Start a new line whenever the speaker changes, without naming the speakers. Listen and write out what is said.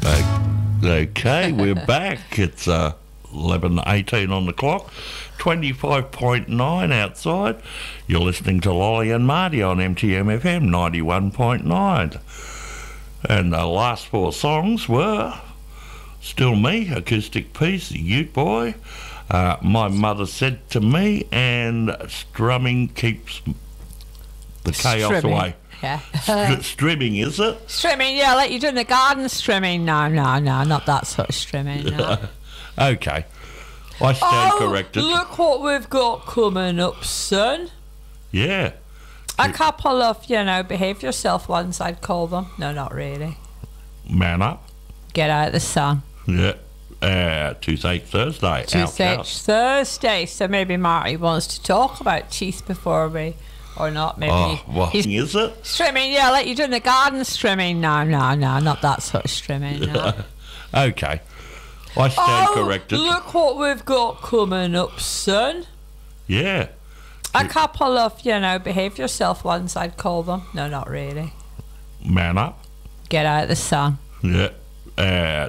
Okay, we're back. It's 11:18 on the clock, 25.9 outside. You're listening to Lolly and Marty on MTM FM 91.9. And the last four songs were Still Me, acoustic piece, Ute Boy, My Mother Said to Me, and Strumming Keeps the Chaos Away.
Yeah.
Strimming, is it?
Strimming, yeah, like you do in the garden, strimming. No, not that sort of strimming, no.
Okay. I stand corrected.
Look what we've got coming up, son.
Yeah.
A couple of, behave yourself ones, I'd call them. No, not really.
Man up.
Get out of the sun.
Yeah. Toothache Thursday.
Toothache Thursday. So maybe Marty wants to talk about teeth before we... Or not, maybe.
Is it?
Strimming, yeah, like you do in the garden, strimming. No, not that sort of strimming, no.
Okay. I stand corrected.
Look what we've got coming up, son.
Yeah.
A couple of, behave yourself ones, I'd call them. No, not really.
Man up.
Get out of the sun.
Yeah.